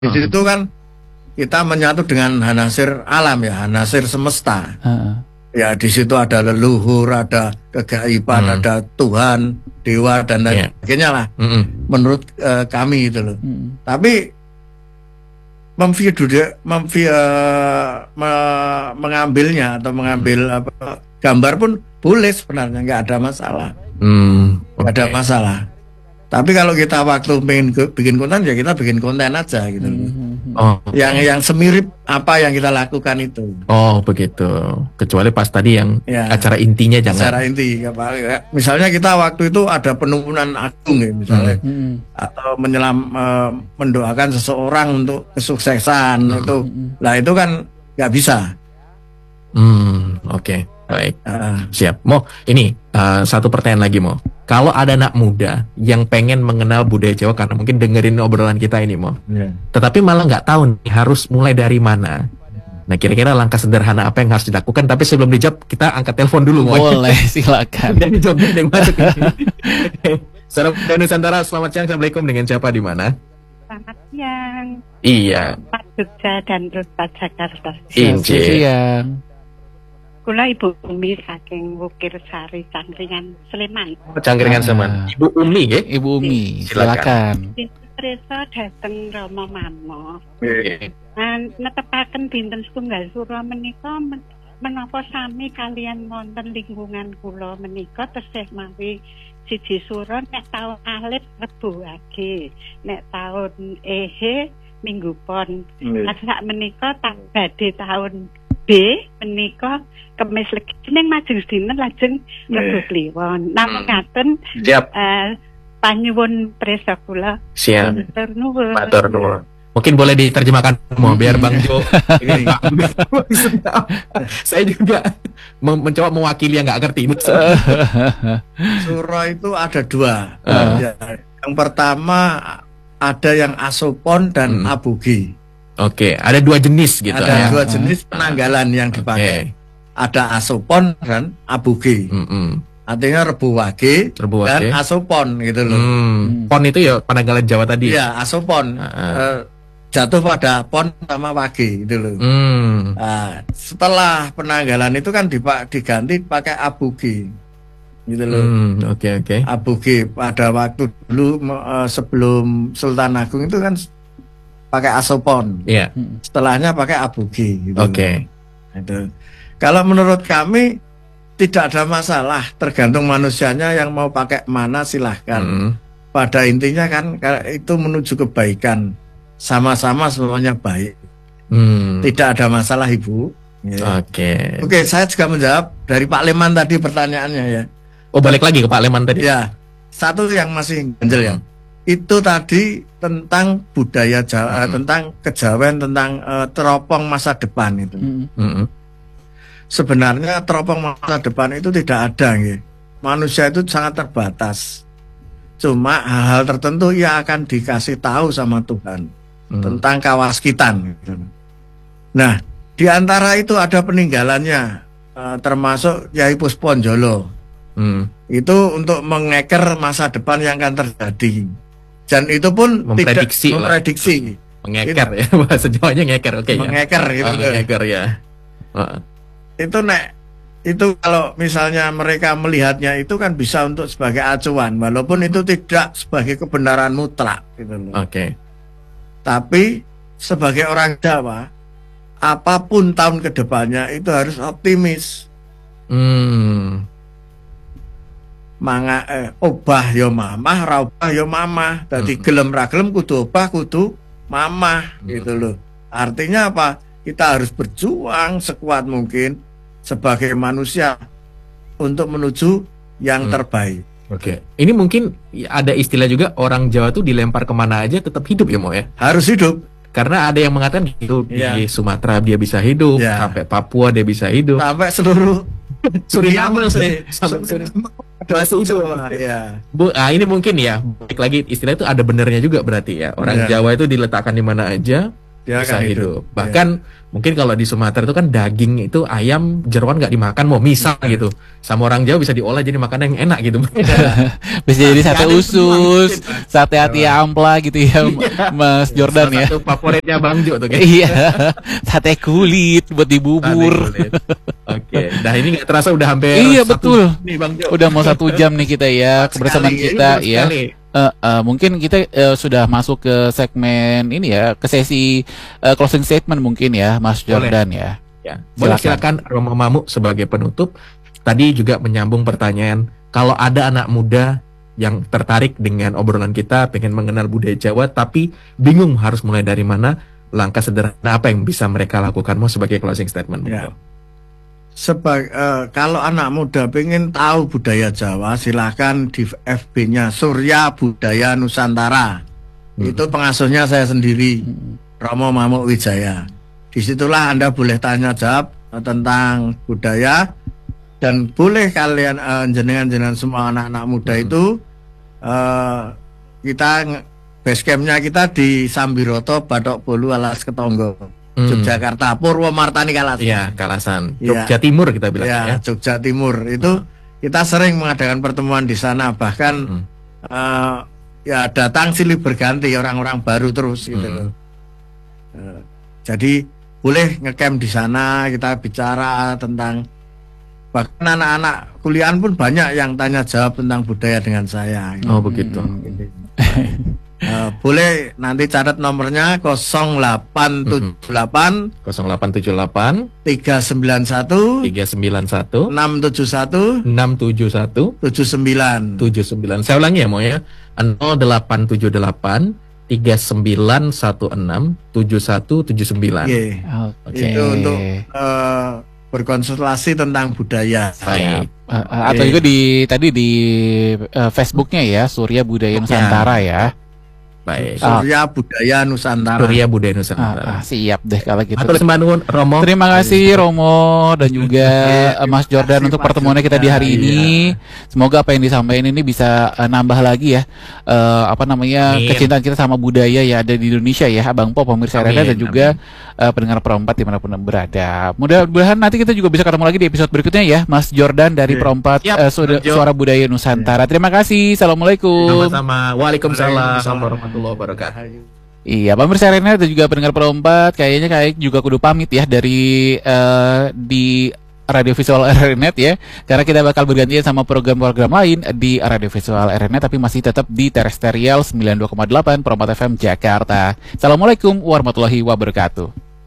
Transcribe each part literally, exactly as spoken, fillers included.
Di situ kan kita menyatu dengan hanasir alam ya, hanasir semesta. Uh. Ya di situ ada leluhur, ada kegaiban, hmm. ada Tuhan, dewa dan lain yeah. sebagainya lah. Mm-hmm. Menurut uh, kami itu loh. Mm. Tapi memview memview uh, me, mengambilnya atau mengambil apa, gambar pun boleh sebenarnya, nggak ada masalah. Mm. Nggak okay. ada masalah. Tapi kalau kita waktu pengen bikin konten ya kita bikin konten aja gitu. Mm-hmm. Oh, okay. Yang yang semirip apa yang kita lakukan itu. Oh begitu. Kecuali pas tadi yang ya, acara intinya jangan. Acara inti. Ya, misalnya kita waktu itu ada penurunan agung ya misalnya, mm-hmm. atau menyelam uh, mendoakan seseorang untuk kesuksesan mm-hmm. itu, lah itu kan nggak bisa. Hmm, oke. Okay. Baik, uh, siap. Mo, ini uh, satu pertanyaan lagi, Mo. Kalau ada anak muda yang pengen mengenal budaya Jawa karena mungkin dengerin obrolan kita ini, Mo, yeah. tetapi malah nggak tahu nih harus mulai dari mana. Nah, kira-kira langkah sederhana apa yang harus dilakukan? Tapi sebelum dijawab, kita angkat telepon dulu, Mo. Boleh, silakan. Dan dijawab yang masuk. Salam Nusantara, selamat siang. Assalamualaikum. Dengan siapa di mana? Selamat siang. Iya. Pak Jogja dan Ruta Jakarta. Selamat siang. Kula Ibu Umi saking Wukir Sari Cangkringan Sleman. Oh, Cangkringan Sleman. Ibu Umi ya? Ibu Umi, silakan. Preso dateng Rama Mamo. Nggih. Nah, netepaken dinten setunggal sura menika men menapa sami kalian wonten lingkungan kula menika tesih mawi siji sura nek taun alit Rebo Wage, nek taun Ehe Minggu Pon. Lah sak menika tak badhe taun B menika Kemis Legi ning majeng dinten lajeng Rebo Kliwon. Namung ngaten eh panyuwun presa kula. Siap. Matur nuwun. Matur nuwun. Mungkin boleh diterjemahkan mau biar Bang Jo. Saya juga mencoba mewakili yang nggak ngerti. Sura itu ada dua. Uh. Ya, yang pertama ada yang asopon dan hmm. abugi. Oke, okay. ada dua jenis gitu. Ada ya? dua jenis penanggalan yang dipakai. Okay. Ada asopon dan abugi. Mm-hmm. Artinya Rebo Wage dan asopon gitu loh. Mm. Pon itu ya penanggalan Jawa tadi. Iya, asopon uh-huh. uh, jatuh pada pon sama wage gitu loh. Mm. Nah, setelah penanggalan itu kan dipak diganti pakai abugi. Gitu loh. Mm, oke okay, oke. Okay. Abugi pada waktu dulu uh, sebelum Sultan Agung itu kan pakai asopon. Iya. Yeah. Setelahnya pakai abugi gitu. Oke. Okay. Itu. Kalau menurut kami tidak ada masalah, tergantung manusianya yang mau pakai mana silahkan. Mm. Pada intinya kan itu menuju kebaikan, sama-sama semuanya baik. Mm. Tidak ada masalah Ibu. Ya. Oke. Okay. Oke, saya juga menjawab dari Pak Leman tadi pertanyaannya ya. Oh balik lagi ke Pak Leman tadi. Ya, satu yang masih ganjel ya. Itu tadi tentang budaya Jawa, mm. tentang kejawen, tentang uh, teropong masa depan itu. Mm. Mm. Sebenarnya teropong masa depan itu tidak ada, ya. Manusia itu sangat terbatas. Cuma hal-hal tertentu ia akan dikasih tahu sama Tuhan hmm. tentang kawaskitan. Gitu. Nah, di antara itu ada peninggalannya, uh, termasuk Yai Pusponjolo. Hmm. Itu untuk mengeker masa depan yang akan terjadi. Dan itu pun memprediksi, tidak memprediksi. Mengeker ya, bahasa Jawanya ngeker, oke okay, mengeker ya. gitu. Oh, mengeker ya. Uh. Itu nek itu kalau misalnya mereka melihatnya itu kan bisa untuk sebagai acuan walaupun itu tidak sebagai kebenaran mutlak gitu loh. Oke. Okay. Tapi sebagai orang Jawa apapun tahun kedepannya itu harus optimis. Hmm. Manga eh, obah yo mamah, raubah yo mamah. Dadi hmm. gelem ra gelem kudu obah kudu mamah hmm. gitu loh. Artinya apa? Kita harus berjuang sekuat mungkin sebagai manusia untuk menuju yang hmm. terbaik. Oke. Okay. Ini mungkin ada istilah juga orang Jawa tuh dilempar kemana aja tetap hidup ya Mo ya? Harus hidup. Karena ada yang mengatakan hidup ya. Di Sumatera dia bisa hidup, ya. Sampai Papua dia bisa hidup, sampai seluruh Suriname sih. Sampai ya. Bu, ah ini mungkin ya. Baik lagi istilah itu ada benernya juga berarti ya. Orang ya. Jawa itu diletakkan di mana aja dia bisa akan hidup. hidup. Bahkan ya. Mungkin kalau di Sumatera itu kan daging itu ayam jeroan nggak dimakan, mau misal gitu. Sama orang Jawa bisa diolah jadi makanan yang enak gitu. Bisa jadi sate usus, sate hati ampla gitu ya, Mas Jordan ya. Satu favoritnya Bang Jo tuh. Iya, sate kulit buat dibubur. Oke, okay. Nah ini nggak terasa udah hampir. Iya betul. Nih, Bang Jo. Udah mau satu jam nih kita ya kebersamaan kita ya. Uh, uh, mungkin kita uh, sudah masuk ke segmen ini ya, ke sesi uh, closing statement mungkin ya, Mas Jordan. Boleh. Ya. Ya. Boleh, silakan Romo Mamu sebagai penutup. Tadi juga menyambung pertanyaan, kalau ada anak muda yang tertarik dengan obrolan kita, pengen mengenal budaya Jawa, tapi bingung harus mulai dari mana, langkah sederhana apa yang bisa mereka lakukan? Mau sebagai closing statement. Ya. Sebagai uh, kalau anak muda pengen tahu budaya Jawa, silakan di F B-nya Surya Budaya Nusantara. Hmm. Itu pengasuhnya saya sendiri, Romo Mamu Wijaya. Disitulah Anda boleh tanya jawab uh, tentang budaya, dan boleh kalian uh, jenengan-jenengan semua anak-anak muda hmm. itu uh, kita base camp-nya kita di Sambiroto, Batok Bolu, Alas Ketonggo. Hmm. Yogyakarta, Purwomartani Kalasan. Iya, Kalasan. Jogja ya. Timur kita bilang ya. Ya, Jogja Timur. Itu hmm. kita sering mengadakan pertemuan di sana, bahkan hmm. uh, ya datang silih berganti orang-orang baru terus gitu hmm. uh, jadi boleh ngecamp di sana, kita bicara tentang, bahkan anak-anak kuliahan pun banyak yang tanya jawab tentang budaya dengan saya. Gitu. Oh, begitu. Hmm, gitu. Uh, boleh nanti catat nomornya nol delapan tujuh delapan nol delapan tujuh delapan tiga sembilan satu tiga sembilan satu enam tujuh satu enam tujuh satu tujuh sembilan tujuh sembilan. Saya ulangi ya mau ya, nol delapan tujuh delapan tiga sembilan satu enam tujuh satu tujuh sembilan. Okay. Okay. Itu untuk uh, berkonsultasi tentang budaya. Baik. Uh, uh, atau juga di tadi di uh, Facebooknya ya, Surya Budaya Nusantara ya. Baik. Surya Budaya Nusantara. Surya Budaya Nusantara. Ah, ah, siap deh kalau gitu. Atur sembah nuwun Romo. Terima kasih Romo dan juga uh, Mas Jordan untuk pertemuannya kita di hari ini. Semoga apa yang disampaikan ini bisa uh, nambah lagi ya uh, apa namanya Amin. kecintaan kita sama budaya ya ada di Indonesia ya, Abang Po, pemirsa Reda dan juga uh, pendengar Perompat dimanapun berada. Mudah-mudahan nanti kita juga bisa ketemu lagi di episode berikutnya ya, Mas Jordan dari Perompat uh, Suara, Suara Budaya Nusantara. Terima kasih. Assalamualaikum. Sama-sama. Waalaikumsalam warahmatullahi wabarakatuh. Iya, pemirsa Arena dan juga pendengar Perompat, kayaknya kayak juga kudu pamit ya dari uh, di Radio Visual R R Net ya, karena kita bakal bergantian sama program-program lain di Radio Visual R R Net, tapi masih tetap di Terestrial sembilan puluh dua koma delapan Perompat F M Jakarta. Assalamualaikum warahmatullahi wabarakatuh.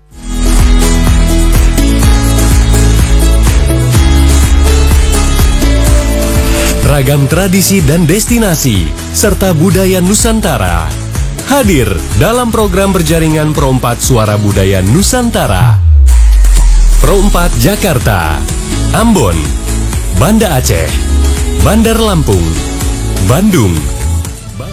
Ragam tradisi dan destinasi serta budaya Nusantara hadir dalam program berjaringan Perompat Suara Budaya Nusantara. Perompat Jakarta, Ambon, Banda Aceh, Bandar Lampung, Bandung,